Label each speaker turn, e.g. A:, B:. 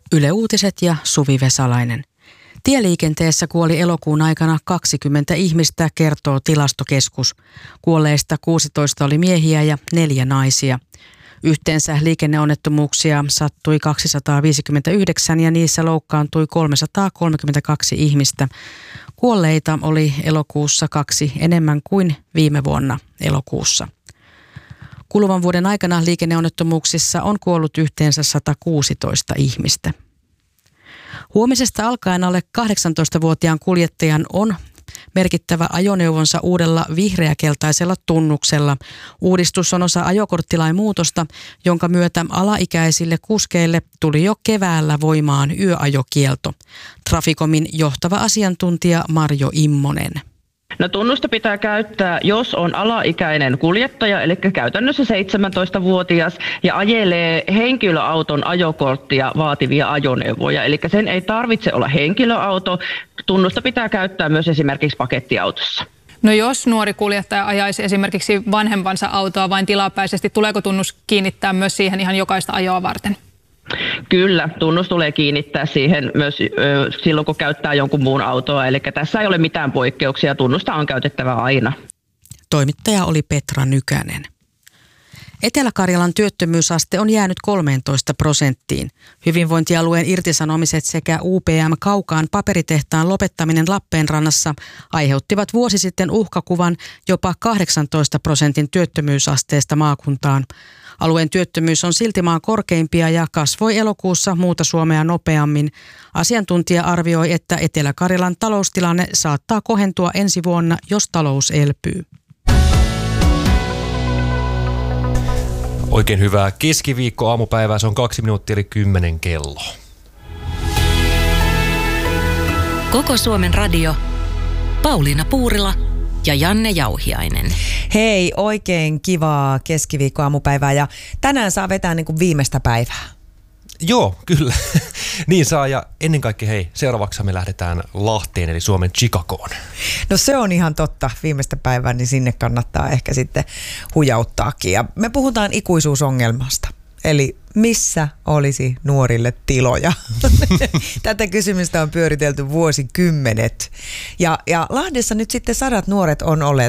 A: Yle Uutiset ja Suvi Vesalainen. Tieliikenteessä kuoli elokuun aikana 20 ihmistä, kertoo Tilastokeskus. Kuolleista 16 oli miehiä ja 4 naisia. Yhteensä liikenneonnettomuuksia sattui 259 ja niissä loukkaantui 332 ihmistä. Kuolleita oli elokuussa 2 enemmän kuin viime vuonna elokuussa. Kuluvan vuoden aikana liikenneonnettomuuksissa on kuollut yhteensä 116 ihmistä. Huomisesta alkaen alle 18-vuotiaan kuljettajan on merkittävä ajoneuvonsa uudella vihreäkeltaisella tunnuksella. Uudistus on osa ajokorttilain muutosta, jonka myötä alaikäisille kuskeille tuli jo keväällä voimaan yöajokielto. Traficomin johtava asiantuntija Marjo Immonen.
B: No, tunnusta pitää käyttää, jos on alaikäinen kuljettaja, eli käytännössä 17-vuotias, ja ajelee henkilöauton ajokorttia vaativia ajoneuvoja. Eli sen ei tarvitse olla henkilöauto. Tunnusta pitää käyttää myös esimerkiksi pakettiautossa.
C: No, jos nuori kuljettaja ajaisi esimerkiksi vanhempansa autoa vain tilapäisesti, tuleeko tunnus kiinnittää myös siihen ihan jokaista ajoa varten?
B: Kyllä, tunnus tulee kiinnittää siihen myös silloin, kun käyttää jonkun muun autoa. Eli tässä ei ole mitään poikkeuksia, tunnusta on käytettävä aina.
A: Toimittaja oli Petra Nykänen. Etelä-Karjalan työttömyysaste on jäänyt 13%. Hyvinvointialueen irtisanomiset sekä UPM Kaukaan paperitehtaan lopettaminen Lappeenrannassa aiheuttivat vuosi sitten uhkakuvan jopa 18% työttömyysasteesta maakuntaan. Alueen työttömyys on silti maan korkeimpia ja kasvoi elokuussa muuta Suomea nopeammin. Asiantuntija arvioi, että Etelä-Karjalan taloustilanne saattaa kohentua ensi vuonna, jos talous elpyy.
D: Oikein hyvää keskiviikko aamupäivää, se on 2 minuuttia eli 10 kello.
E: Koko Suomen radio, Pauliina Puurila ja Janne Jauhiainen.
F: Hei, oikein kivaa keskiviikkoaamupäivää ja tänään saa vetää niin kuin viimeistä päivää.
D: Joo, kyllä. Niin saa, ja ennen kaikkea hei, seuraavaksi me lähdetään Lahteen eli Suomen Chicagoon.
F: No, se on ihan totta, viimeistä päivää, niin sinne kannattaa ehkä sitten hujauttaakin. Ja me puhutaan ikuisuusongelmasta, eli missä olisi nuorille tiloja? Tätä kysymystä on pyöritelty vuosikymmenet. Ja Lahdessa nyt sitten 100 nuoret on